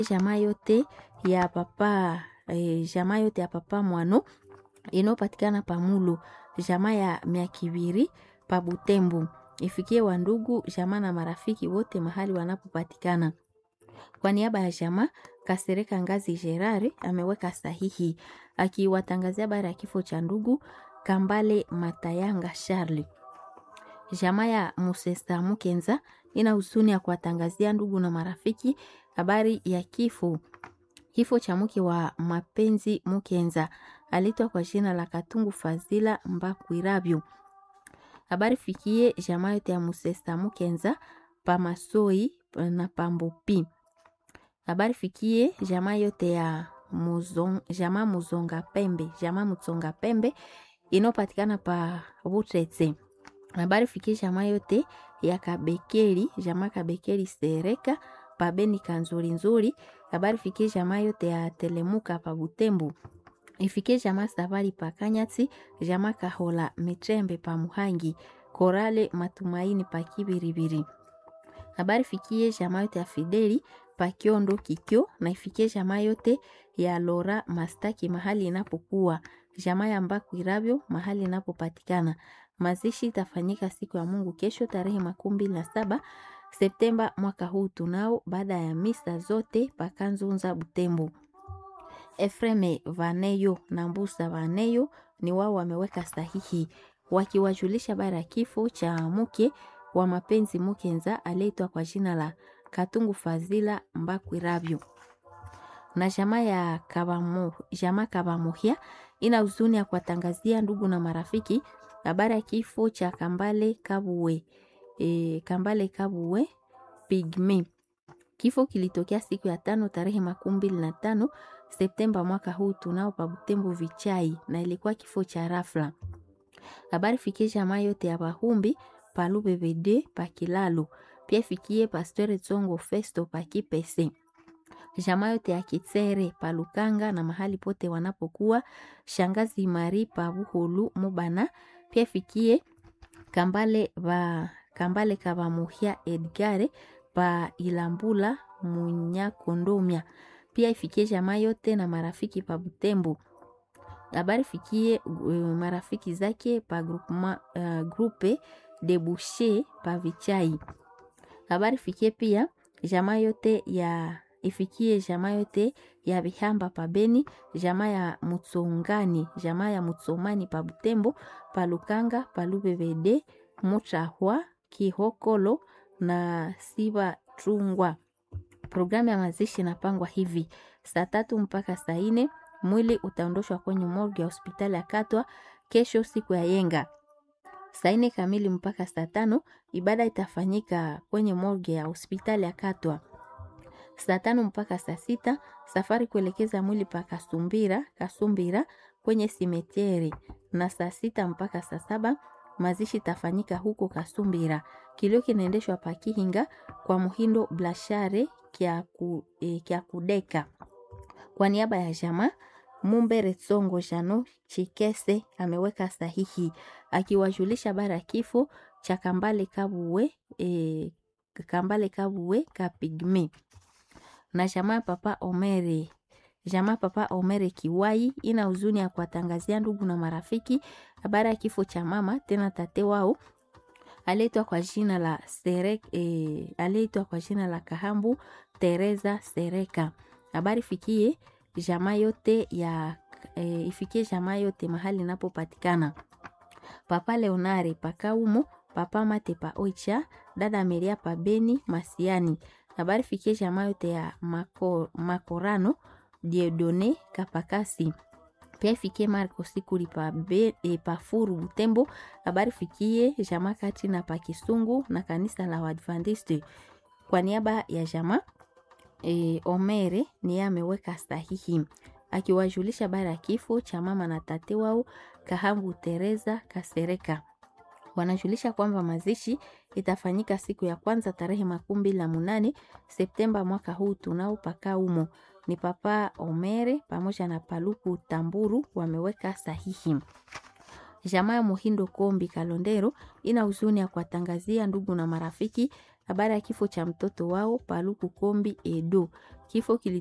jamaa yote ya papa jamaa yote ya papa Mwano inopatikana Pamulo, jamaa ya Miakibiri pa Butembo. Ifikie wandugu jamaa na marafiki wote mahali wanapopatikana. Kwa niaba ya jamaa Kasereka Ngazi Gerard ameweka sahihi akiwatangazia habari ya kifo cha ndugu Kambale Matayanga Charles. Jamaa ya Musesta Mukenza ina huzuni ya kuwatangazia ndugu na marafiki habari ya kifo cha mke wa Mapenzi Mukenza, alitwa kwa jina la Katungu Fazila Mbakwirabyo. Habari fikie jamaa yote ya Musesta Mukenza pa Masoi na Pambopi. Habari fikie jamaa yote ya jamaa Muzonga Pembe inopatikana pa Butretse. Habari fikie jamaa yote ya jamaa Kabekeri Sereka pa Beni Kanzuri Nzuri. Habari fikie jamaa yote ya Telemuka pa Butembo. Ifikie jamaa Safari pa Kanyati, jamaa Kahola Mitrembe pa Muhangi, Korale Matumaini pa Kibiribiri. Habari fikie jamaa yote ya Fideli pa Kiondo Kikyo, na ifikie jamaa yote ya Lora Mastaki mahali inapokuwa, jamaa ya Mbakwirabyo mahali inapopatikana. Mazishi itafanyika siku ya Mungu kesho tarehe 27 Septemba mwaka huu tunao, baada ya misa zote pa Kanzunza Butembo. Efreme Vaneyo na Mbusa Vaneyo ni wao wameweka sahihi wakiwajulisha habari ya kifo cha mke wa Mapenzi Mukenza aliyeitwa kwa jina la Katungu Fazila Mbakwirabyo. Na jamaa Kabamuhia ina huzuni ya kuwatangazia ndugu na marafiki habari ya kifo cha Kambale Kabuwe Pigme. Kifo kilitokea siku ya 5 tarehe 25 Septemba mwaka huu tunao pa Butembo Vichai, na ilikuwa kifo cha rafla. Habari fikie jamaa yote ya Bahumbi pa Lubebede pa Kilalo, pia fikie Pasteur Tsongo Festo pa Kipese. Jamaa yote ya Kitsere pa Lukanga na mahali pote wanapokuwa, shangazi Mari pa Buholu Mubana, pia fikie Kambale Kabamuhia Edgare pa Ilambula Munyakondomia, pia ifikie jamaa yote na marafiki pa Butembo. Habari fikie marafiki zake pa groupe de Boucher pa Vichai. Habari fikie pia jamaa yote ya Bihamba pa Beni, jamaa ya Mutsomani pa Butembo, pa Lukanga, pa Lubebede, Muchahwa, Kihokolo na Siba Trungwa. Programu ya mazishi inapangwa hivi: saa 3 mpaka saa 4 mwili utaondoshwa kwenye morgue ya hospitali ya Katwa kesho siku ya yenga. Saa 4 kamili mpaka saa 5 ibada itafanyika kwenye morgue ya hospitali ya Katwa. Saa 5 mpaka saa 6 safari kuelekeza mwili pa Kasumbira kwenye simetieri, na saa 6 mpaka saa 7 mazishi tafanyika huko Kasumbira. Kilio kinaendeshwa pa Kihinga kwa Muhindo Blashare kia Kudeka. Kwa niaba ya jamaa Mumbere Tsongo Jano Chikese ameweka sahihi akiwajulisha habari ya kifo cha Kambale Kabuwe Kapigme. Na jamaa Papa Omere Kiwai ina huzuni ya kuwatangazia ndugu na marafiki habari ya kifo cha mama tena tate wao aliyeitwa kwa jina la Kahambu Teresa Sereka. Habari fikie jamaa yote ifikie jamaa yote mahali inapopatikana. Papa Leonare Pakaumo, Papa Mate pa Oicha, dada Meria pa Beni Masiani. Habari fikie jamaa yote ya Makorano Diedone Kapakasi. Pia fikie Marco Sikuri pa Furu Butembo. Habari fikie jamaa Kati na pa Kisungu na kanisa la Waadventiste. Kwa niaba ya jamaa Omere ni ameweka sahihi akiwajulisha habari ya kifo cha mama na tate wao Kahambu Teresa Kasereka. Wanajulisha kwamba mazishi itafanyika siku ya kwanza tarehe 28 Septemba mwaka huu tunao paka umo. Ni Papa Omere pamoja na Paluku Tamburu wameweka sahihi. Jamaa ya Muhindo Kombi Kalondero ina huzuni ya kuwatangazia ndugu na marafiki habari ya kifo cha mtoto wao Paluku Kombi Edo. Kifo